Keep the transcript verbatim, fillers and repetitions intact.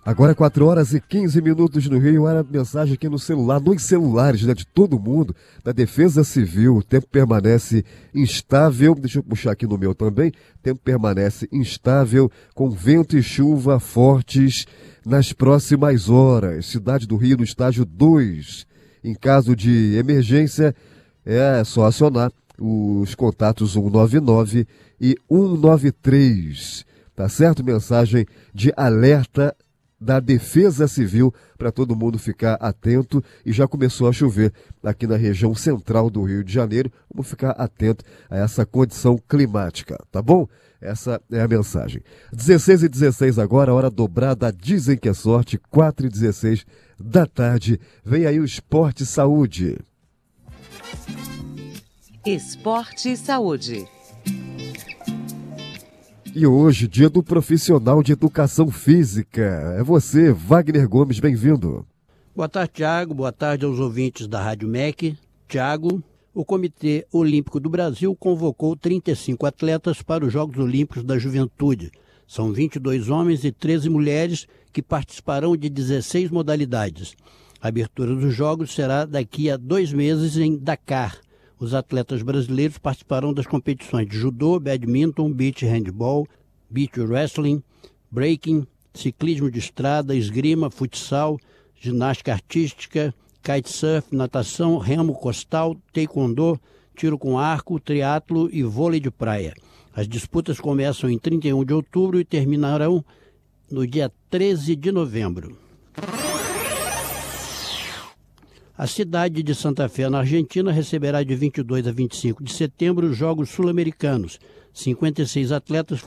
Agora quatro horas e quinze minutos no Rio. Era mensagem aqui no celular, nos celulares, né, de todo mundo, da Defesa Civil. O tempo permanece instável. Deixa eu puxar aqui no meu também. O tempo permanece instável, com vento e chuva fortes nas próximas horas. Cidade do Rio no estágio dois. Em caso de emergência, é só acionar os contatos um nove nove e um nove três. Tá certo? Mensagem de alerta da Defesa Civil para todo mundo ficar atento. E já começou a chover aqui na região central do Rio de Janeiro. Vamos ficar atento a essa condição climática, tá bom? Essa é a mensagem. dezesseis e dezesseis agora, hora dobrada, dizem que é sorte, quatro e dezesseis da tarde. Vem aí o Esporte Saúde. Esporte e Saúde. E hoje, dia do profissional de educação física. É você, Wagner Gomes, bem-vindo. Boa tarde, Tiago. Boa tarde aos ouvintes da Rádio M E C. Tiago, o Comitê Olímpico do Brasil convocou trinta e cinco atletas para os Jogos Olímpicos da Juventude. São vinte e dois homens e treze mulheres que participarão de dezesseis modalidades. A abertura dos Jogos será daqui a dois meses em Dakar. Os atletas brasileiros participarão das competições de judô, badminton, beach handball, beach wrestling, breaking, ciclismo de estrada, esgrima, futsal, ginástica artística, kitesurf, natação, remo costal, taekwondo, tiro com arco, triatlo e vôlei de praia. As disputas começam em trinta e um de outubro e terminarão no dia treze de novembro. A cidade de Santa Fé, na Argentina, receberá de vinte e dois a vinte e cinco de setembro os Jogos Sul-Americanos. cinquenta e seis atletas